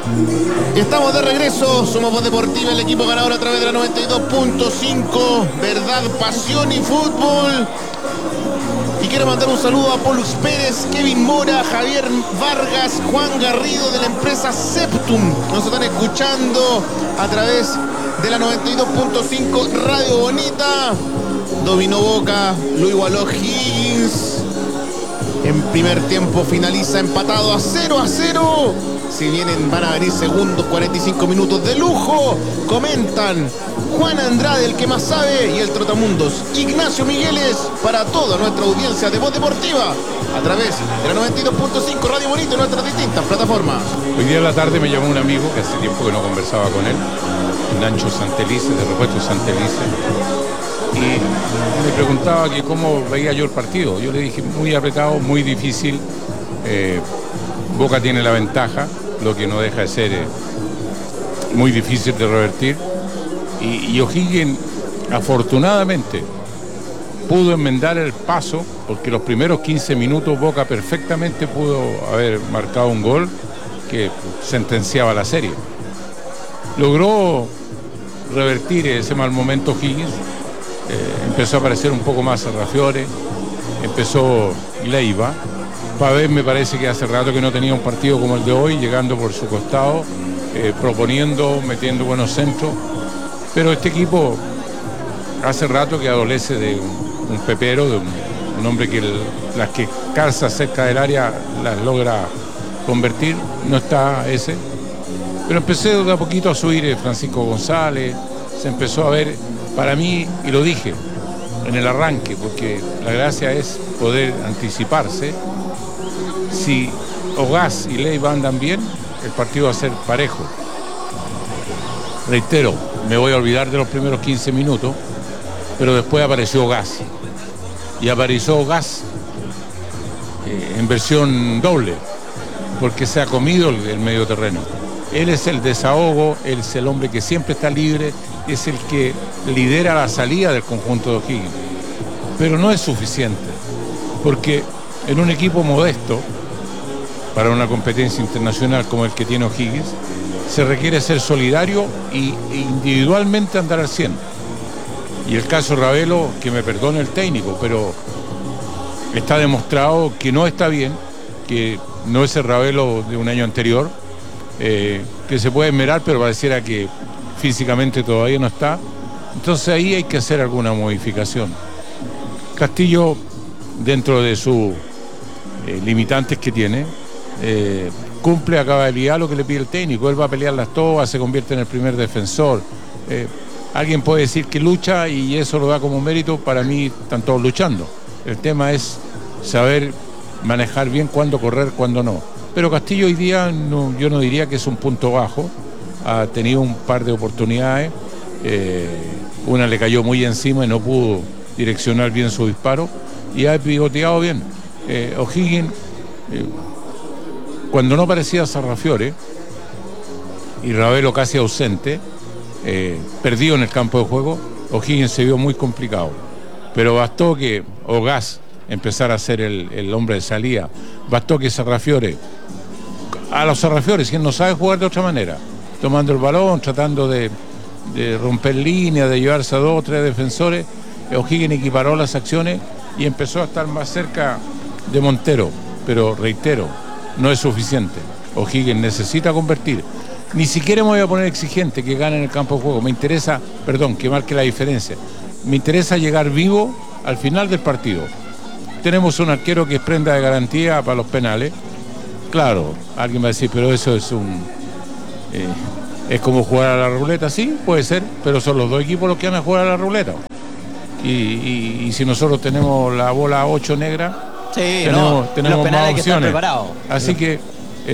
Estamos de regreso, somos Voz Deportiva, el equipo ganador a través de la 92.5, verdad, pasión y fútbol. Y quiero mandar un saludo a Paulus Pérez, Kevin Mora, Javier Vargas, Juan Garrido de la empresa Septum. Nos están escuchando a través de la 92.5 Radio Bonita. Dominó Boca, lo igualó Higgins. En primer tiempo finaliza empatado a 0-0. Si vienen, van a venir segundos, 45 minutos de lujo. Comentan Juan Andrade, el que más sabe, y el trotamundos Ignacio Migueles, para toda nuestra audiencia de Voz Deportiva a través de la 92.5 Radio Bonito y nuestras distintas plataformas. Hoy día en la tarde me llamó un amigo que hace tiempo que no conversaba con él, Nacho Santelice, de Repuestos Santelice, y me preguntaba que cómo veía yo el partido. Yo le dije, muy apretado, muy difícil. Boca tiene la ventaja, lo que no deja de ser muy difícil de revertir. Y O'Higgins, afortunadamente, pudo enmendar el paso, porque los primeros 15 minutos Boca perfectamente pudo haber marcado un gol que sentenciaba la serie. Logró revertir ese mal momento O'Higgins. Empezó a aparecer un poco más Sarrafiore, empezó Leiva. Pavés me parece que hace rato que no tenía un partido como el de hoy, llegando por su costado, proponiendo, metiendo buenos centros. Pero este equipo hace rato que adolece de un pepero, de un hombre que las que calza cerca del área las logra convertir. No está ese. Pero empecé de a poquito a subir Francisco González, se empezó a ver, para mí, y lo dije en el arranque, porque la gracia es poder anticiparse. Si Ogaz y Leiva andan bien, el partido va a ser parejo. Reitero, me voy a olvidar de los primeros 15 minutos, pero después apareció Ogaz. Y apareció Ogaz en versión doble, porque se ha comido el medio terreno. Él es el desahogo, él es el hombre que siempre está libre, es el que lidera la salida del conjunto de O'Higgins. Pero no es suficiente, porque en un equipo modesto, para una competencia internacional como el que tiene O'Higgins, se requiere ser solidario e individualmente andar al 100. Y el caso Ravelo, que me perdone el técnico, pero está demostrado que no está bien, que no es el Ravelo de un año anterior, que se puede esmerar, pero pareciera que físicamente todavía no está. Entonces ahí hay que hacer alguna modificación. Castillo, dentro de sus limitantes que tiene, cumple a cabalidad lo que le pide el técnico. Él va a pelearlas todas, se convierte en el primer defensor. Alguien puede decir que lucha y eso lo da como mérito. Para mí están todos luchando. El tema es saber manejar bien cuándo correr, cuándo no. Pero Castillo hoy día yo no diría que es un punto bajo. Ha tenido un par de oportunidades. Una le cayó muy encima y no pudo direccionar bien su disparo. Y ha pivoteado bien. O'Higgins, cuando no parecía Sarrafiore y Ravelo casi ausente, perdido en el campo de juego, O'Higgins se vio muy complicado. Pero bastó que Ogaz empezara a ser el hombre de salida. Bastó que Sarrafiore, a los Sarrafiores, quien no sabe jugar de otra manera, tomando el balón, tratando de romper líneas, de llevarse a 2 o 3 defensores, O'Higgins equiparó las acciones y empezó a estar más cerca de Montero. Pero reitero, no es suficiente. O'Higgins necesita convertir. Ni siquiera me voy a poner exigente que gane en el campo de juego. Me interesa, que marque la diferencia. Me interesa llegar vivo al final del partido. Tenemos un arquero que es prenda de garantía para los penales. Claro, alguien va a decir, pero eso es es como jugar a la ruleta. Sí, puede ser, pero son los dos equipos los que van a jugar a la ruleta. Y si nosotros tenemos la bola 8 negra, sí, tenemos más opciones. Así no. Que,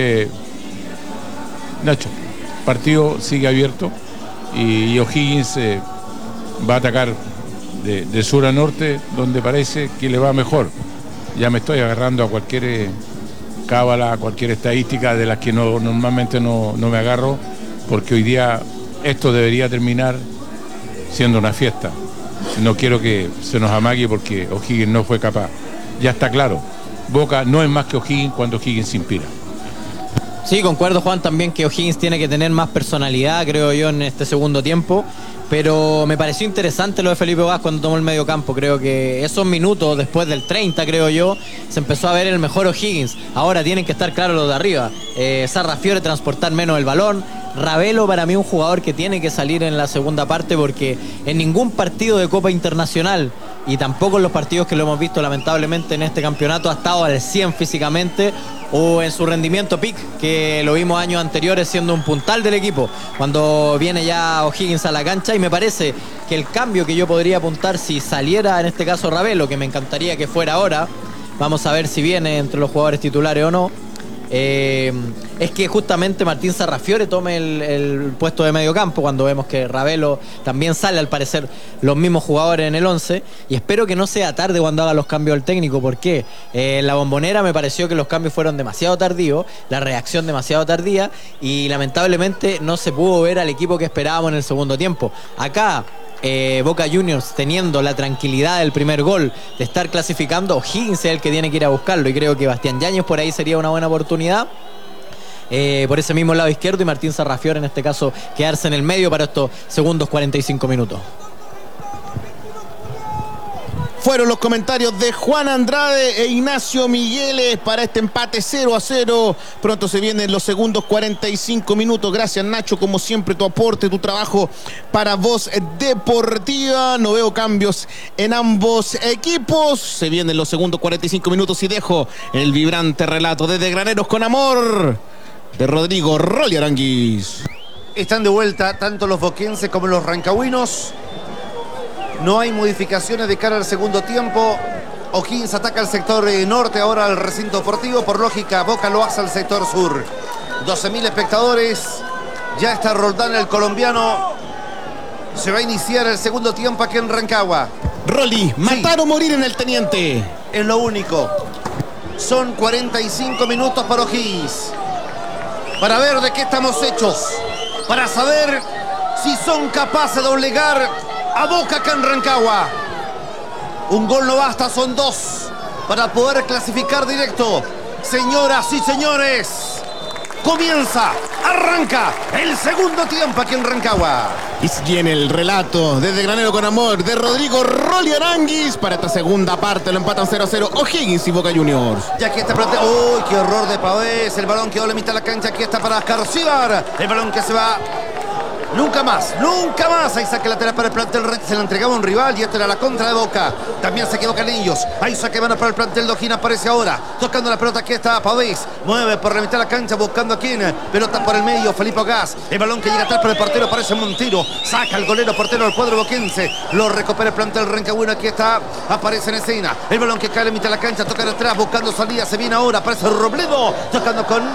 Nacho, partido sigue abierto y O'Higgins va a atacar de sur a norte, donde parece que le va mejor. Ya me estoy agarrando a cualquier cábala, a cualquier estadística de las que normalmente no me agarro, porque hoy día esto debería terminar siendo una fiesta. No quiero que se nos amague porque O'Higgins no fue capaz. Ya está claro, Boca no es más que O'Higgins cuando O'Higgins se inspira. Sí, concuerdo, Juan, también que O'Higgins tiene que tener más personalidad, creo yo, en este segundo tiempo. Pero me pareció interesante lo de Felipe Gas cuando tomó el medio campo. Creo que esos minutos, después del 30, creo yo, se empezó a ver el mejor O'Higgins. Ahora tienen que estar claros los de arriba. Sarrafiore transportar menos el balón. Ravelo, para mí, un jugador que tiene que salir en la segunda parte, porque en ningún partido de Copa Internacional y tampoco en los partidos que lo hemos visto lamentablemente en este campeonato ha estado al 100 físicamente o en su rendimiento peak, que lo vimos años anteriores siendo un puntal del equipo cuando viene ya O'Higgins a la cancha. Y me parece que el cambio que yo podría apuntar si saliera en este caso Ravelo, que me encantaría que fuera ahora, vamos a ver si viene entre los jugadores titulares o no, es que justamente Martín Sarrafiore tome el puesto de medio campo, cuando vemos que Ravelo también sale, al parecer los mismos jugadores en el 11, y espero que no sea tarde cuando haga los cambios el técnico, porque en la Bombonera me pareció que los cambios fueron demasiado tardíos, la reacción demasiado tardía, y lamentablemente no se pudo ver al equipo que esperábamos en el segundo tiempo. Acá Boca Juniors teniendo la tranquilidad del primer gol, de estar clasificando, O'Higgins es el que tiene que ir a buscarlo, y creo que Bastián Yáñez por ahí sería una buena oportunidad, por ese mismo lado izquierdo, y Martín Sarrafiore en este caso quedarse en el medio para estos segundos 45 minutos. Fueron los comentarios de Juan Andrade e Ignacio Migueles para este empate 0-0. Pronto se vienen los segundos 45 minutos. Gracias, Nacho, como siempre, tu aporte, tu trabajo para Voz Deportiva. No veo cambios en ambos equipos. Se vienen los segundos 45 minutos y dejo el vibrante relato desde Graneros con Amor de Rodrigo Rolly Aranguis. Están de vuelta tanto los boquenses como los rancagüinos. No hay modificaciones de cara al segundo tiempo. O'Higgins ataca al sector norte, ahora al recinto deportivo. Por lógica, Boca lo hace al sector sur. 12.000 espectadores. Ya está Roldán, el colombiano. Se va a iniciar el segundo tiempo aquí en Rancagua. Rolly, matar o morir en el Teniente. Es lo único. Son 45 minutos para O'Higgins. Para ver de qué estamos hechos. Para saber si son capaces de doblegar a Boca acá en Rancagua. Un gol no basta, son dos para poder clasificar directo. Señoras y señores, comienza, arranca el segundo tiempo aquí en Rancagua. Y viene el relato desde Granero con Amor de Rodrigo Rolly Aranguis para esta segunda parte. Lo empatan 0-0 O'Higgins y Boca Juniors. Y aquí está plantea. ¡Uy, qué horror de Pavés! El balón quedó a la mitad de la cancha. Aquí está para Carcíbar. El balón que se va. Nunca más, nunca más. Ahí saque lateral para el plantel. Se la entregaba un rival y esto era la contra de Boca. También se equivocan ellos. Ahí saque mano para el plantel de O'Higgins. Aparece ahora tocando la pelota. Aquí está Pavés. Mueve por la mitad de la cancha buscando a quién. Pelota por el medio. Felipe Gas. El balón que llega atrás para el portero. Aparece Montero. Saca el golero portero del cuadro boquense. Lo recupera el plantel rancagüino. Aquí está. Aparece en escena. El balón que cae a la mitad de la cancha. Toca de atrás buscando salida. Se viene ahora. Aparece Robledo. Tocando con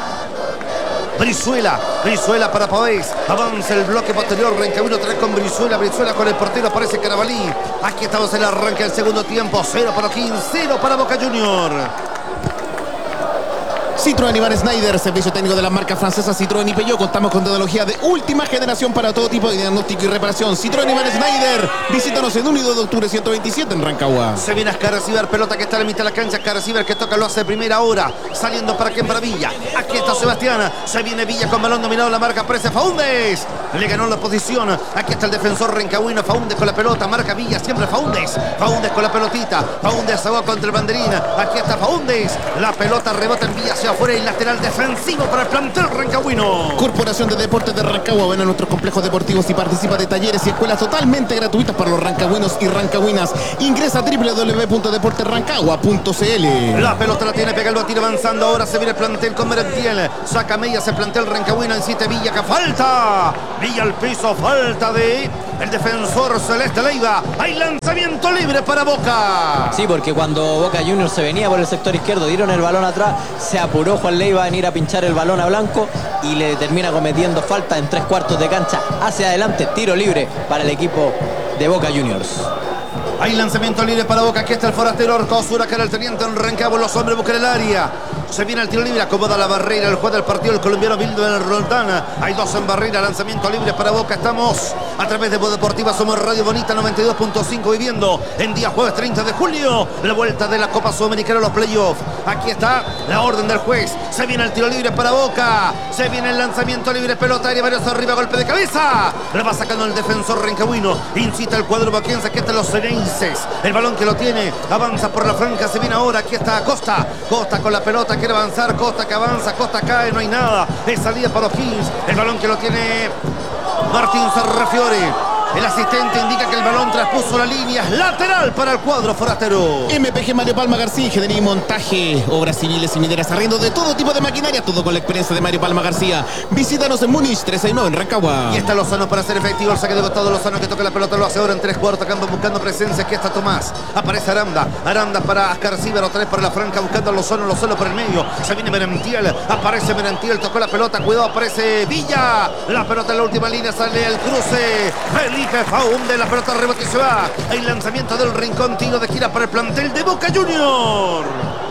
Brizuela para Pavés. Avanza el bloque posterior. Rancagüino trae con Brizuela con el portero. Aparece Carabalí. Aquí estamos en el arranque del segundo tiempo. 0 para O'Higgins, 0 para Boca Juniors. Citroën Iván Schneider, servicio técnico de la marca francesa Citroën y Peugeot. Contamos con tecnología de última generación para todo tipo de diagnóstico y reparación. Citroën Iván Schneider, visítanos en 1 y 2 de octubre 127 en Rancagua. Se viene a Carcíbar, pelota que está a la mitad de la cancha. Carcíbar que toca, lo hace de primera hora. Saliendo para quién, para Villa. Aquí está Sebastián. Se viene Villa con balón dominado. La marca aparece Faúndez. Le ganó la posición. Aquí está el defensor rancagüino. Faúndez con la pelota. Marca Villa, siempre Faúndez. Faúndez con la pelotita. Faúndez se va contra el banderín. Aquí está Faúndez. La pelota rebota en Villa hacia afuera y lateral defensivo para el plantel rancagüino. Corporación de Deportes de Rancagua. Ven a nuestros complejos deportivos y participa de talleres y escuelas totalmente gratuitas para los rancagüinos y rancagüinas. Ingresa a www.deporterrancagua.cl. La pelota la tiene pegado a tiro avanzando. Ahora se viene el plantel con Merentiel. Saca medias el plantel rancagüino. Insiste Villa que falta. Villa al piso. Falta de el defensor Celeste Leiva. Hay lanzamiento libre para Boca. Sí, porque cuando Boca Juniors se venía por el sector izquierdo, dieron el balón atrás, se apuró Juan Leiva en ir a pinchar el balón a Blanco y le termina cometiendo falta en 3/4 de cancha hacia adelante. Tiro libre para el equipo de Boca Juniors. Hay lanzamiento libre para Boca. Aquí está el forastero Orcosura, que era el teniente en Rancagua. Los hombres buscan el área. Se viene el tiro libre, acomoda la barrera. El juez del partido, el colombiano Bildo Roldán. Hay dos en barrera, lanzamiento libre para Boca. Estamos a través de Voz Deportiva. Somos Radio Bonita 92.5, viviendo en día jueves 30 de julio la vuelta de la Copa Sudamericana, los playoffs. Aquí está la orden del juez. Se viene el tiro libre para Boca. Se viene el lanzamiento libre, pelota aérea, varios arriba, golpe de cabeza. La va sacando el defensor rancagüino. Incita el cuadro boquense. Aquí están los ceneices. El balón que lo tiene. Avanza por la franja. Se viene ahora. Aquí está Costa. Costa con la pelota. Quiere avanzar. Costa que avanza. Costa cae. No hay nada. Es salida para O'Higgins. El balón que lo tiene Martín Sarrafiore. El asistente indica que el balón traspuso la línea. Lateral para el cuadro forastero. MPG Mario Palma García, ingeniería y montaje, obras civiles y mineras, arriendo de todo tipo de maquinaria, todo con la experiencia de Mario Palma García. Visítanos en Múnich 369 en Rancagua. Y está Lozano para hacer efectivo el saque de costado. Lozano que toca la pelota, lo hace ahora en 3/4 campo buscando presencia. Aquí está Tomás. Aparece Aranda. Aranda para Ascarcíbar, otra vez para la franja buscando a Lozano. Lozano por el medio. Se viene Merentiel. Aparece Merentiel, tocó la pelota. Cuidado, aparece Villa. La pelota en la última línea, sale el cruce. Felipe Faunde, la pelota rebote y se va. El lanzamiento del rincón, tiro de gira para el plantel de Boca Junior.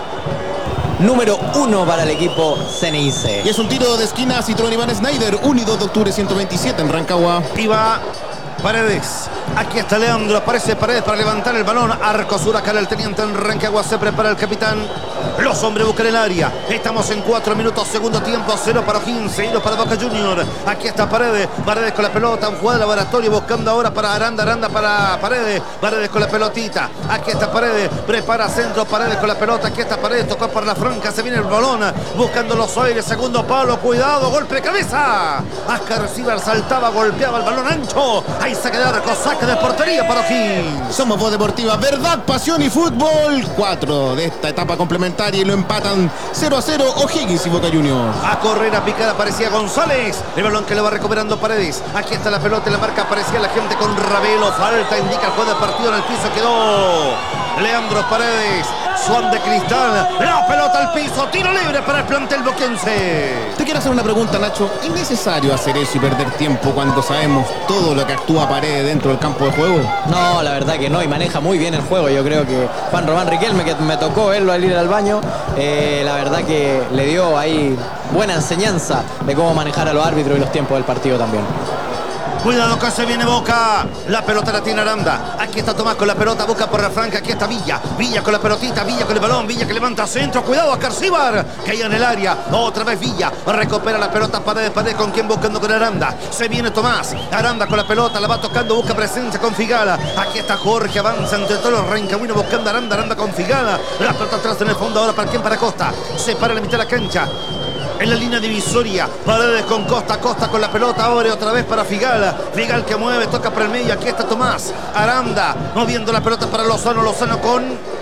Número 1 para el equipo Ceneice. Y es un tiro de esquina Citroën Iván Snyder, 1 de octubre 127 en Rancagua. Y va Paredes. Aquí está Leandro. Aparece Paredes para levantar el balón. Arco sur acá el teniente en Rancagua. Se prepara el capitán. Los hombres buscan el área. Estamos en 4 minutos, segundo tiempo. 0 para O'Higgins, 0 para Boca Junior. Aquí está Paredes. Paredes con la pelota. Un jugador de laboratorio buscando ahora para Aranda. Aranda para Paredes. Paredes con la pelotita. Aquí está Paredes. Prepara centro. Paredes con la pelota. Aquí está Paredes. Tocó por la franca. Se viene el balón. Buscando los aires. Segundo palo. Cuidado. Golpe de cabeza. Ascarcíbar saltaba. Golpeaba el balón ancho. Ahí saque de arco. Saque de portería para O'Higgins. Somos Voz Deportiva, verdad, pasión y fútbol. 4 de esta etapa complementaria y lo empatan 0-0 O'Higgins y Boca Juniors. A correr, a picar, aparecía González. El balón que le va recuperando Paredes. Aquí está la pelota y la marca. Aparecía la gente con Ravelo. Falta, indica el juego de partido. En el piso quedó Leandro Paredes. Swan de cristal. La pelota al piso. Tiro libre para el plantel boquense. Te quiero hacer una pregunta, Nacho. ¿Es necesario hacer eso y perder tiempo cuando sabemos todo lo que actúa Paredes dentro del campo de juego? No, la verdad que no, y maneja muy bien el juego. Yo creo que Juan Román Riquelme, que me tocó verlo al ir al baño, la verdad que le dio ahí buena enseñanza de cómo manejar a los árbitros y los tiempos del partido también. Cuidado que se viene Boca. La pelota la tiene Aranda. Aquí está Tomás con la pelota. Busca por la franca. Aquí está Villa. Villa con la pelotita. Villa con el balón. Villa que levanta centro. Cuidado a Ascarcíbar. Caía en el área. Otra vez Villa. Recupera la pelota. Paredes. Paredes con quien buscando con Aranda. Se viene Tomás. Aranda con la pelota. La va tocando. Busca presencia con Figala. Aquí está Jorge. Avanza entre todos los rancagüinos buscando a Aranda. Aranda con Figala. La pelota atrás en el fondo. Ahora para quien, para Costa. Se para la mitad de la cancha. En la línea divisoria, Paredes con Costa, Costa con la pelota, ahora otra vez para Figal. Figal que mueve, toca por el medio, aquí está Tomás. Aranda, moviendo la pelota para Lozano, Lozano con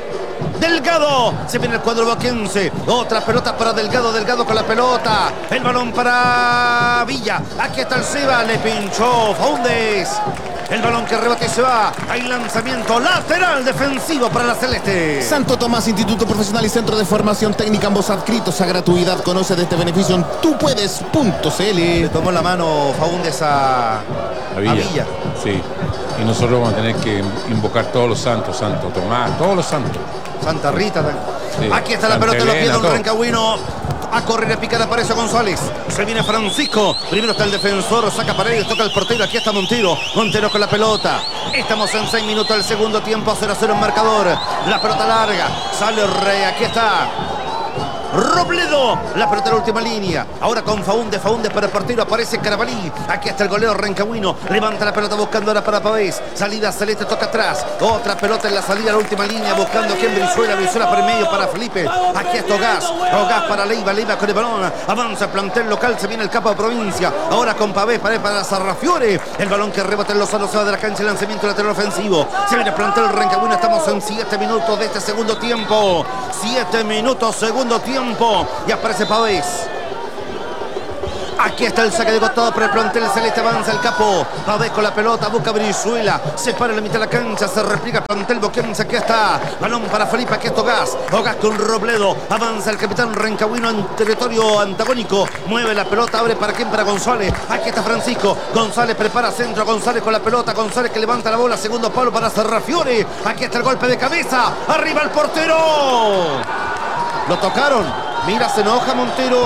Delgado. Se viene el cuadro boquense. Otra pelota para Delgado, Delgado con la pelota. El balón para Villa. Aquí está el Seba, le pinchó Faundes. El balón que rebate y se va. Hay lanzamiento lateral defensivo para la Celeste. Santo Tomás, Instituto Profesional y Centro de Formación Técnica, ambos adscritos a gratuidad. Conoce de este beneficio en tupuedes.cl. Le tomó la mano Faundes a Villa. Sí. Y nosotros vamos a tener que invocar todos los santos. Santo Tomás, todos los santos. Santa Rita. Sí. Aquí está la Santa pelota en los pies de un todo. rancagüino. A correr, a picar, aparece González. Se viene Francisco. Primero está el defensor, saca Paredes, toca el portero. Aquí está Montero. Montero con la pelota. Estamos en 6 minutos del segundo tiempo. 0-0 en marcador. La pelota larga. Sale Rey. Aquí está Robledo. La pelota en la última línea. Ahora con Faunde. Faunde para el portero. Aparece Carabalí. Aquí está el golero rancagüino. Levanta la pelota buscando ahora para Pavés. Salida Celeste, toca atrás. Otra pelota en la salida, la última línea. Buscando aquí en Brizuela. Brizuela por el medio para Felipe. Aquí está Ogaz. Ogaz para Leiva. Leiva con el balón. Avanza el plantel local. Se viene el capo de provincia. Ahora con Pavés. Pared para Sarrafiore. El balón que rebota en Lozano. Se va de la cancha. El lanzamiento lateral ofensivo. Se viene el plantel rancagüino. Estamos en 7 minutos de este segundo tiempo. 7 minutos, segundo tiempo. Y aparece Pavés. Aquí está el saque de costado para el plantel celeste. Avanza el capo. Pavés con la pelota. Busca Brizuela. Se para en la mitad de la cancha. Se replica el plantel boquense. Aquí está. Balón para Felipe. Aquí está Ogaz. Ogaz con Robledo. Avanza el capitán rancagüino en territorio antagónico. Mueve la pelota. Abre para quién. Para González. Aquí está Francisco. González prepara centro. González con la pelota. González que levanta la bola. Segundo palo para Sarrafiore. Aquí está el golpe de cabeza. Arriba el portero. Lo tocaron. Mira, se enoja Montero.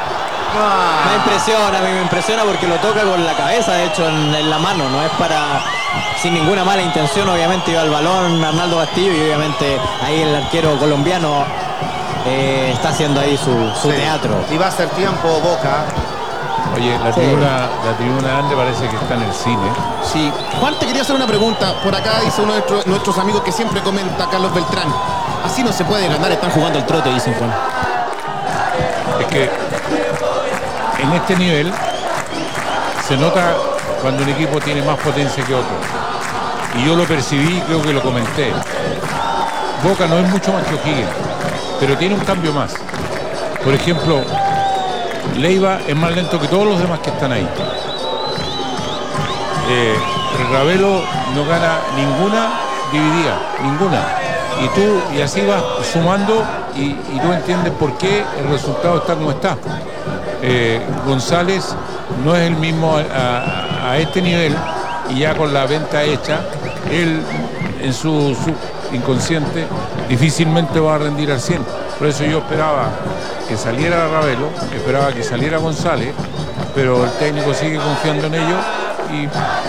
A mí me impresiona porque lo toca con la cabeza, de hecho, en la mano. No es para, sin ninguna mala intención, obviamente iba al balón Arnaldo Castillo y obviamente ahí el arquero colombiano está haciendo ahí su Sí. teatro. Y va a ser tiempo, Boca. Oye, la tribuna Ande parece que está en el cine. Sí. Juan, te quería hacer una pregunta. Por acá dice uno de nuestros amigos que siempre comenta, Carlos Beltrán. Así no se puede ganar, están jugando el trote, dicen Juan. Es que en este nivel se nota cuando un equipo tiene más potencia que otro. Y yo lo percibí, creo que lo comenté. Boca no es mucho más que O'Higgins, pero tiene un cambio más. Por ejemplo, Leiva es más lento que todos los demás que están ahí. Ravelo no gana ninguna dividida, ninguna. Y así vas sumando y tú entiendes por qué el resultado está como está. González no es el mismo a este nivel, y ya con la venta hecha, él en su inconsciente difícilmente va a rendir al 100. Por eso yo esperaba que saliera Ravelo, esperaba que saliera González, pero el técnico sigue confiando en ellos y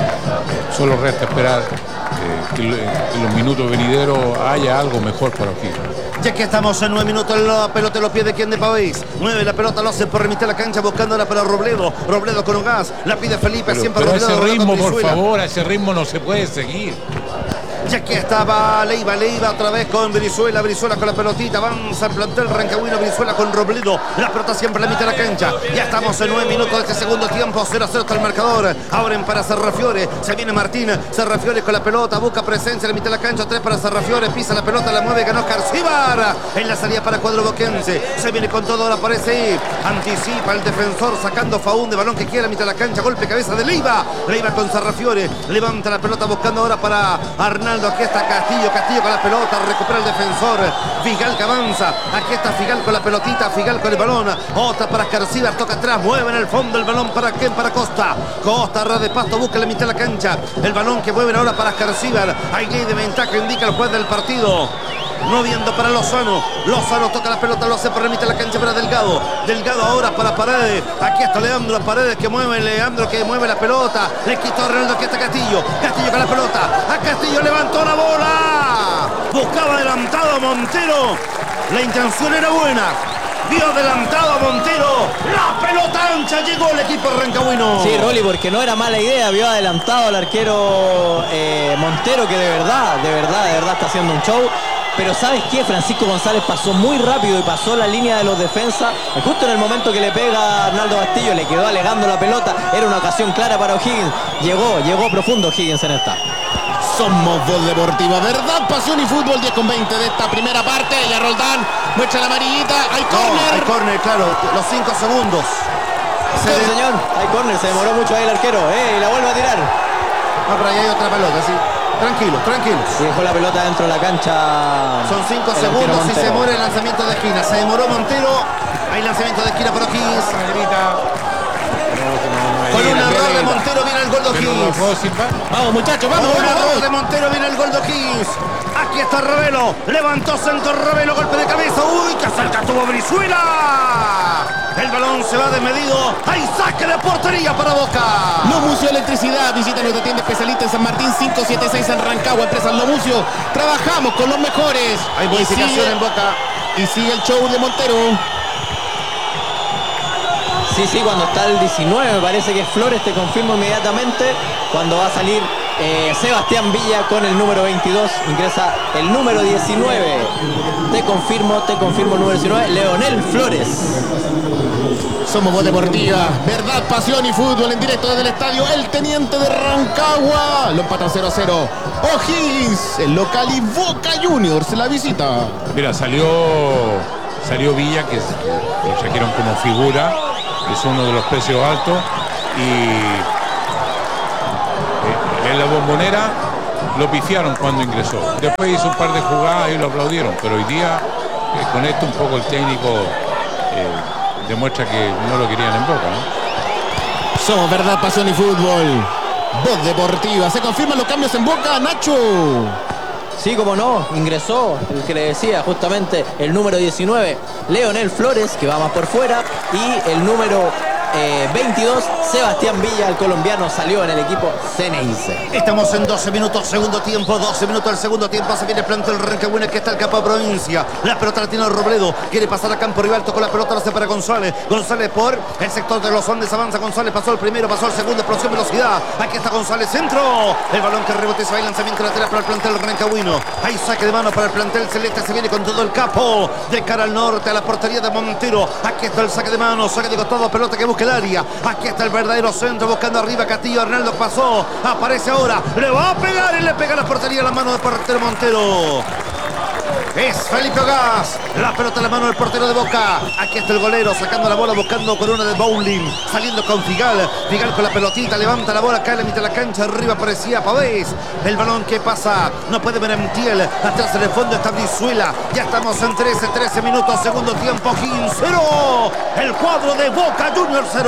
solo resta esperar que en los minutos venideros haya algo mejor para O'Higgins. Ya que estamos en 9 minutos, la pelota en los pies de quien de Pavés. Mueve la pelota, lo hace por remitir la cancha, buscándola para Robledo. Robledo con Ugaz, la pide Felipe, siempre Pero a Robledo. ese ritmo, con por Brizuela. favor, a ese ritmo no se puede seguir. Ya que estaba Leiva otra vez con Brizuela con la pelotita, avanza el plantel rancagüino, Brizuela con Robledo, la pelota siempre en la mitad de la cancha. Ya estamos en 9 minutos de este segundo tiempo, 0-0 está el marcador. Abren para Serrafiore, se viene Martín, Serrafiore con la pelota, busca presencia en la mitad de la cancha, 3 para Serrafiore, pisa la pelota, la mueve, ganó Carcíbar en la salida para Cuadro Boquense, se viene con todo, ahora aparece ahí, anticipa el defensor sacando Faúnde, balón que quiere en la mitad de la cancha, golpe cabeza de Leiva con Serrafiore, levanta la pelota buscando ahora para Arnaldo. Aquí está Castillo con la pelota, recupera el defensor, Figal que avanza, aquí está Figal con la pelotita, Figal con el balón, otra para Carcíbar, toca atrás, mueve en el fondo el balón para Costa, ras de pasto, busca la mitad de la cancha, el balón que mueven ahora para Carcíbar, hay ley de ventaja, indica el juez del partido. No viendo para Lozano toca la pelota, lo hace por la mitad de la cancha para Delgado ahora para Paredes, aquí está Leandro Paredes que mueve la pelota, le quitó a Ronaldo, aquí está Castillo con la pelota, a Castillo levantó la bola, buscaba adelantado a Montero, la intención era buena, vio adelantado a Montero, la pelota ancha, llegó el equipo rancagüino. Sí, Rolly, porque no era mala idea, vio adelantado al arquero Montero, que de verdad está haciendo un show. Pero ¿sabes qué? Francisco González pasó muy rápido y pasó la línea de los defensas. Justo en el momento que le pega a Arnaldo Castillo, le quedó alegando la pelota. Era una ocasión clara para O'Higgins. Llegó profundo O'Higgins en esta. Somos Voz Deportiva, verdad, pasión y fútbol. 10:20 de esta primera parte. Ya Roldán muestra la amarillita. Hay córner. Hay córner, claro, los 5 segundos. Sí, señor, hay córner, se demoró mucho ahí el arquero. Y la vuelve a tirar. No, pero ahí hay otra pelota, sí. Tranquilos. Y dejó la pelota dentro de la cancha. Son 5 segundos y se demora el lanzamiento de esquina. Se demoró Montero. Hay lanzamiento de esquina para O'Higgins. Con un error de Montero viene el gol de O'Higgins. Vamos, muchachos, vamos. Con un error de Montero viene el gol de O'Higgins. Aquí está Ravelo. Levantó centro Ravelo, golpe de cabeza. Uy, que cerca tuvo Brizuela. El balón se va desmedido. Hay saque de portería para Boca. Lomucio Electricidad, visita nuestra tienda especialista en San Martín 576 en Rancagua, empresa Lomucio. Trabajamos con los mejores. Hay modificación en Boca. Y sigue el show de Montero. Sí, cuando está el 19, me parece que es Flores, te confirmo inmediatamente. Cuando va a salir Sebastián Villa con el número 22, ingresa el número 19. Te confirmo el número 19, Leonel Flores. Somos Voz Deportiva, verdad, pasión y fútbol en directo desde el estadio El Teniente de Rancagua. Lo empatan 0-0. O'Higgins, el local, y Boca Juniors la visita. Mira, salió Villa, que lo trajeron como figura, es uno de los precios altos, y en la Bombonera lo pifiaron cuando ingresó. Después hizo un par de jugadas y lo aplaudieron, pero hoy día con esto un poco el técnico demuestra que no lo querían en Boca, ¿no? Somos verdad, pasión y fútbol. Voz Deportiva. Se confirman los cambios en Boca, Nacho. Sí, como no, ingresó el que le decía justamente el número 19, Leonel Flores, que va más por fuera, y el número 22. Sebastián Villa, el colombiano, salió en el equipo Ceneice. Estamos en 12 minutos, segundo tiempo, 12 minutos del segundo tiempo. Se viene el plantel Rancagüino, que está el campo de provincia. La pelota la tiene Robledo, quiere pasar a campo rival, tocó la pelota, la hace para González. González por el sector de los Andes, avanza González, pasó el primero, pasó el segundo, explosión, velocidad. Aquí está González, centro. El balón que rebote, se va el lanzamiento lateral para el plantel Rancagüino. Hay saque de mano para el plantel celeste, se viene con todo el capo de cara al norte, a la portería de Montero. Aquí está el saque de mano, saque de costado, pelota que busca el área. Aquí está el verdadero centro, buscando arriba Castillo. Arnaldo pasó, aparece ahora, le va a pegar y le pega la portería a la mano del portero Montero. Es Felipe Gas, la pelota en la mano del portero de Boca. Aquí está el golero sacando la bola, buscando con una de bowling, saliendo con Figal. Figal con la pelotita, levanta la bola, cae a la mitad de la cancha, arriba aparecía Pavés. El balón que pasa, no puede Merentiel. Atrás en el fondo está Brizuela. Ya estamos en 13 minutos, segundo tiempo. Higgins 0, el cuadro de Boca Juniors 0.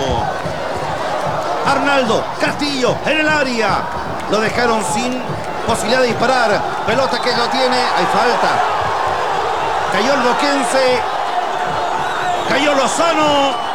Arnaldo, Castillo en el área. Lo dejaron sin posibilidad de disparar. Pelota que lo tiene. Hay falta. Cayó el boquense. Cayó Lozano.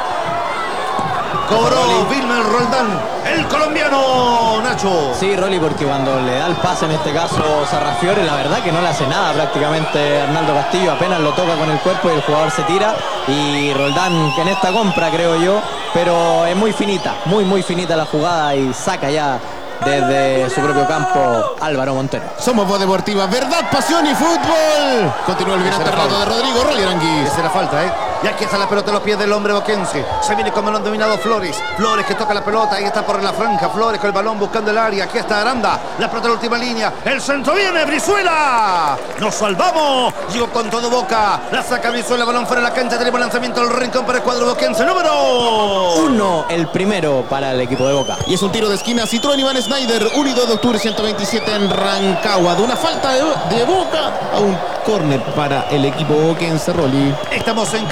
Cobró Wilmer Roldán, el colombiano, Nacho. Sí, Rolly, porque cuando le da el pase, en este caso Sarrafiore, la verdad que no le hace nada prácticamente Arnaldo Castillo, apenas lo toca con el cuerpo y el jugador se tira. Y Roldán en esta compra, creo yo, pero es muy finita, muy finita la jugada y saca ya desde su propio campo Álvaro Montero. Somos Voz Deportiva, verdad, pasión y fútbol. Continúa el virante rato de Rodrigo Rolly Aranguiz. Esa era falta, ¿eh? Y aquí está la pelota en los pies del hombre boquense. Se viene con balón dominado Flores. Flores que toca la pelota. Ahí está por la franja. Flores con el balón buscando el área. Aquí está Aranda. La pelota en la última línea. El centro viene. Brizuela. Nos salvamos. Llegó con todo Boca. La saca Brizuela. Balón fuera de la cancha. Tenemos lanzamiento al rincón para el cuadro boquense. Número 1. El primero para el equipo de Boca. Y es un tiro de esquina. Citroën Iván Snyder. 1 y 2 de octubre 127 en Rancagua. De una falta de Boca a un córner para el equipo boquense, Rolly. Estamos en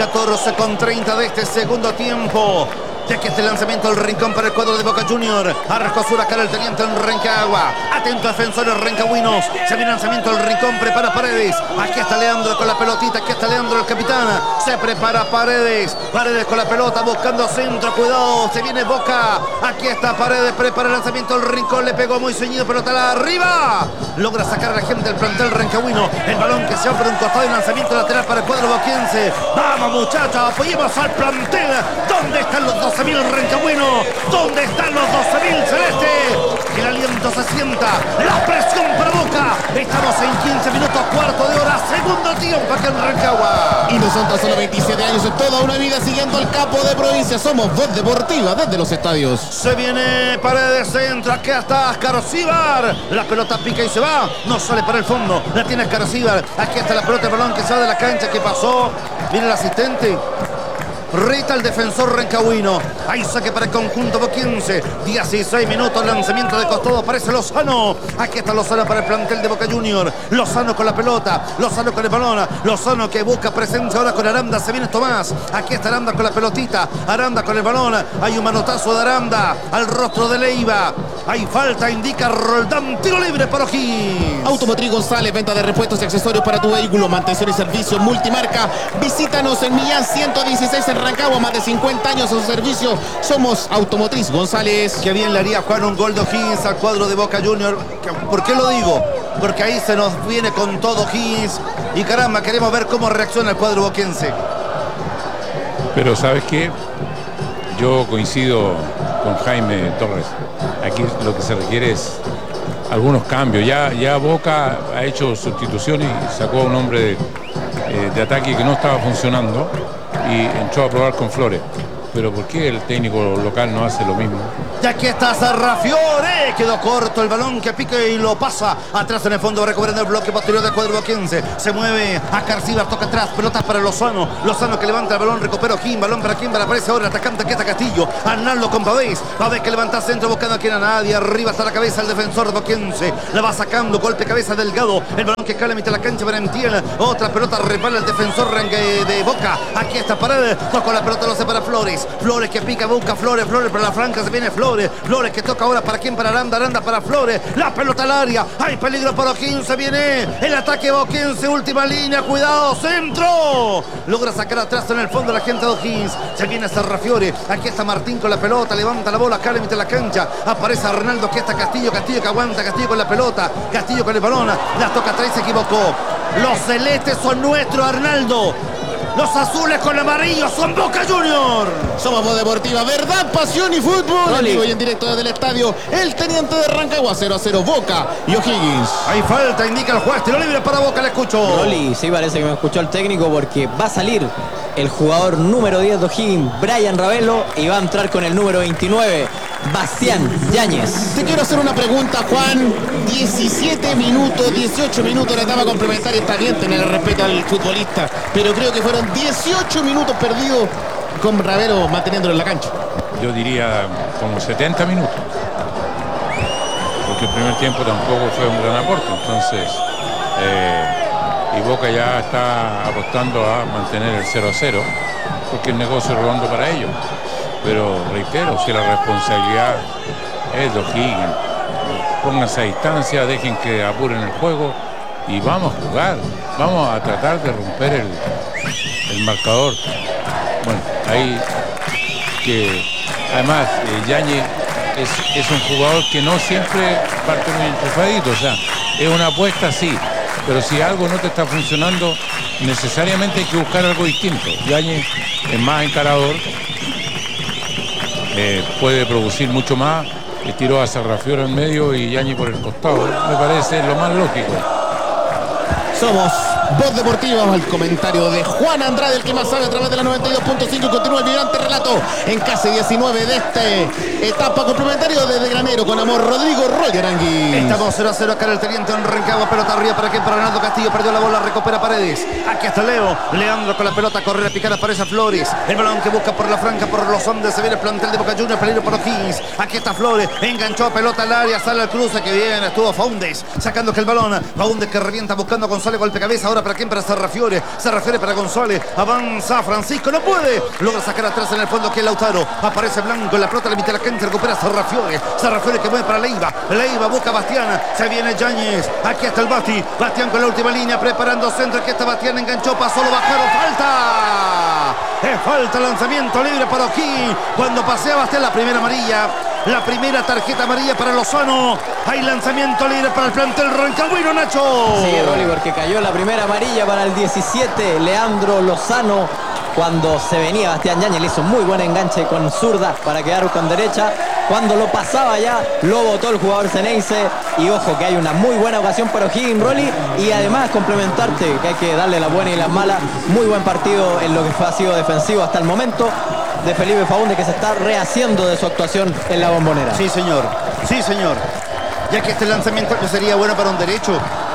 14:30 de este segundo tiempo. Ya que este lanzamiento al rincón para el cuadro de Boca Junior. Arrascosura cara el teniente en Rancagua. Atento defensores rancagüinos. Se viene lanzamiento al rincón. Prepara Paredes. Aquí está Leandro con la pelotita. Aquí está Leandro el capitán. Se prepara Paredes. Paredes con la pelota buscando centro. Cuidado. Se viene Boca. Aquí está Paredes. Prepara el lanzamiento al rincón. Le pegó muy ceñido. Pelota a la arriba. Logra sacar a la gente del plantel rancagüino. El balón que se va por un costado y lanzamiento lateral para el cuadro boquense. Vamos muchachos. Apoyemos al plantel. ¿Dónde están los 12.000 rancagüinos? ¿Dónde están los 12.000 celestes? El aliento se sienta, la presión para Boca. Estamos en 15 minutos, cuarto de hora, segundo tiempo aquí en Rancagua. Y no son tan solo 27 años, es toda una vida siguiendo el capo de provincia. Somos Voz Deportiva desde los estadios. Se viene Paredes centro, aquí está Ascarcíbar. La pelota pica y se va, no sale para el fondo. La tiene Ascarcíbar. Aquí está la pelota, el balón que sale de la cancha, que pasó. Viene el asistente. Rita el defensor rancagüino. Hay saque para el conjunto boquense. 16 minutos, lanzamiento de costado. Aparece Lozano. Aquí está Lozano para el plantel de Boca Junior. Lozano con la pelota. Lozano con el balón. Lozano que busca presencia ahora con Aranda. Se viene Tomás. Aquí está Aranda con la pelotita. Aranda con el balón. Hay un manotazo de Aranda al rostro de Leiva. Hay falta, indica Roldán. Tiro libre para O'Higgins. Automotriz González, venta de repuestos y accesorios para tu vehículo, mantención y servicio multimarca. Visítanos en Millán 116 en Rancagua, más de 50 años a su servicio. Somos Automotriz González. Qué bien le haría Juan un gol de O'Higgins al cuadro de Boca Junior. ¿Por qué lo digo? Porque ahí se nos viene con todo O'Higgins. Y caramba, queremos ver cómo reacciona el cuadro boquense. Pero ¿sabes qué? Yo coincido con Jaime Torres. Aquí lo que se requiere es algunos cambios. Ya Boca ha hecho sustituciones y sacó a un hombre de ataque que no estaba funcionando y entró a probar con Flores. Pero ¿por qué el técnico local no hace lo mismo? Y aquí está Sarrafiore. Quedó corto el balón que pica y lo pasa. Atrás en el fondo recuperando el bloque posterior del cuadro boquense. Se mueve a Carcíbar, toca atrás. Pelotas para Lozano. Lozano que levanta el balón, recupera O'Higgins. Balón para Kimber. Aparece ahora el atacante. Aquí está Castillo. Arnaldo con Pavés. Pavés que levanta centro buscando aquí a nadie. Arriba está la cabeza el defensor boquense. La va sacando. Golpe cabeza delgado. El balón que cae a la mitad de la cancha para Entiel. Otra pelota repara el defensor de Boca. Aquí está Paredes. Toca la pelota, lo hace para Flores. Flores. Flores que pica, busca Flores. Flores para la franca, se viene Flores. Flores que toca ahora para quién, para Aranda. Aranda para Flores. La pelota al área. Hay peligro para O'Higgins. Se viene el ataque de O'Higgins. Última línea. Cuidado. Centro. Logra sacar atrás en el fondo la gente de O'Higgins. Se viene Sarrafiore. Aquí está Martín con la pelota. Levanta la bola acá en mitad de la cancha. Aparece Arnaldo. Aquí está Castillo. Castillo que aguanta. Castillo con la pelota. Castillo con el balón. La toca atrás y se equivocó. Los celestes son nuestros, Arnaldo. Los azules con amarillo son Boca Junior. Somos Voz Deportiva, verdad, pasión y fútbol. En vivo y en directo desde el estadio El Teniente de Rancagua, 0-0 Boca y O'Higgins. Hay falta, indica el juez. Tiro libre para Boca, le escucho. Rolly, sí parece que me escuchó el técnico porque va a salir el jugador número 10 de O'Higgins, Brian Ravelo, y va a entrar con el número 29, Bastián Yáñez. Te quiero hacer una pregunta, Juan. 17 minutos, 18 minutos de la etapa complementaria. Está bien tener el respeto al futbolista, pero creo que fueron 18 minutos perdidos con Ravelo manteniéndolo en la cancha. Yo diría como 70 minutos. Porque el primer tiempo tampoco fue un gran aporte. Entonces, y Boca ya está apostando a mantener el 0-0, porque el negocio es redondo para ellos. Pero reitero, si la responsabilidad es de O'Higgins, pónganse a distancia, dejen que apuren el juego y vamos a jugar, vamos a tratar de romper el marcador. Bueno, ahí que además Yáñez es un jugador que no siempre parte muy enchufadito, o sea, es una apuesta sí, pero si algo no te está funcionando, necesariamente hay que buscar algo distinto. Yáñez es más encarador, puede producir mucho más. Le tiró a Sarrafiore en medio y Yáñez por el costado. Me parece lo más lógico. Somos Voz Deportiva, el comentario de Juan Andrade, el que más sabe a través de la 92.5. Continúa el vibrante relato en casi 19 de esta etapa complementaria desde Granero con amor Rodrigo Roger Anguís. Estamos 0-0 acá en el Teniente en Rancagua. Pelota arriba para que para Arnaldo Castillo. Perdió la bola, recupera Paredes. Aquí está Leo. Leandro con la pelota, corre a picar, aparece Flores. El balón que busca por la franca, por los hombres. Se viene el plantel de Boca Juniors, peligro para O'Higgins. Aquí está Flores, enganchó pelota al área, sale al cruce, que bien, estuvo Faúndez. Sacando que el balón, Faúndez que revienta buscando a González, golpe cabeza. Ahora para quién, para Sarrafiore. Sarrafiore para González. Avanza Francisco, no puede. Logra sacar atrás en el fondo aquí el Lautaro. Aparece Blanco en la pelota, la mitad de la cancha, recupera Sarrafiore. Sarrafiore que mueve para Leiva. Leiva busca a Bastián. Se viene Yáñez. Aquí está el Basti. Bastián con la última línea, preparando centro. Aquí está Bastián, enganchó, pasó, lo bajaron. ¡Falta! Es falta, lanzamiento libre para O'Higgins. Cuando pasea Bastián, la primera amarilla. La primera tarjeta amarilla para Lozano. Hay lanzamiento libre para el plantel rancagüino, Nacho. Sí, Rolly, porque cayó la primera amarilla para el 17, Leandro Lozano. Cuando se venía Bastián Yáñez, le hizo muy buen enganche con zurda para quedar con derecha. Cuando lo pasaba ya, lo botó el jugador Ceneice. Y ojo que hay una muy buena ocasión para O'Higgins, Rolly. Y además complementarte, que hay que darle las buenas y las malas. Muy buen partido en lo que ha sido defensivo hasta el momento de Felipe Faúndez, que se está rehaciendo de su actuación en la Bombonera. Sí, señor. Sí, señor. Ya que este lanzamiento que sería bueno para un derecho.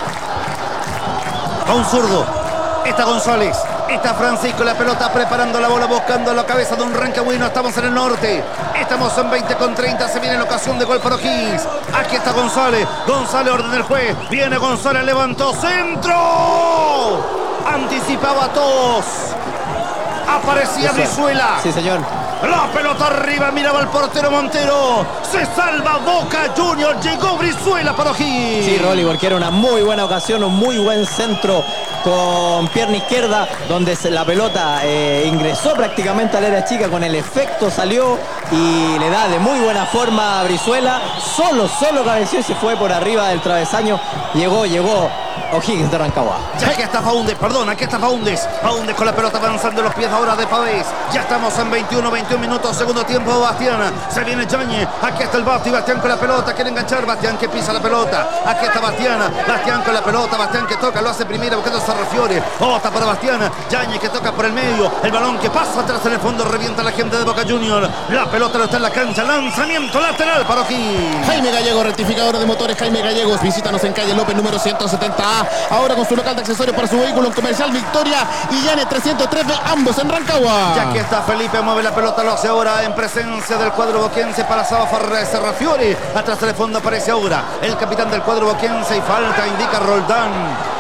A un zurdo. Está González. Está Francisco, la pelota preparando la bola, buscando la cabeza de un rancagüino. Estamos en el norte. Estamos en 20:30. Se viene la ocasión de gol para O'Higgins. Aquí está González. González ordena el juez. Viene González, levantó. ¡Centro! Anticipaba a todos. Aparecía Brizuela. Sí, señor. La pelota arriba, miraba el portero Montero. Se salva Boca Juniors. Llegó Brizuela para O'Higgins. Sí, Rolly, porque era una muy buena ocasión, un muy buen centro con pierna izquierda, donde la pelota ingresó prácticamente al área chica, con el efecto salió y le da de muy buena forma a Brizuela. Solo cabeció y se fue por arriba del travesaño. Llegó O'Higgins de Rancagua. Ya aquí está Faúndez, perdón, aquí está Faúndez. Faúndez con la pelota avanzando en los pies ahora de Pavés. Ya estamos en 21 minutos, segundo tiempo. Bastián, se viene Yáñez. Aquí está el Basti, Bastián con la pelota, quiere enganchar. Bastián que pisa la pelota. Aquí está Bastián, Bastián con la pelota. Bastián que toca, lo hace primera buscando a Sarrafiore. Está para Bastián. Yáñez que toca por el medio. El balón que pasa atrás en el fondo, revienta la gente de Boca Juniors. La pelota no está en la cancha. Lanzamiento lateral para O'Higgins. Jaime Gallego, rectificador de motores Jaime Gallegos. Visítanos en calle López número 170A. Ahora con su local de accesorios para su vehículo en Comercial Victoria y Llanes 313, ambos en Rancagua. Ya que está Felipe, mueve la pelota, lo hace ahora en presencia del cuadro boquense para Sarrafiore. Atrás del fondo aparece ahora el capitán del cuadro boquense y falta, indica Roldán.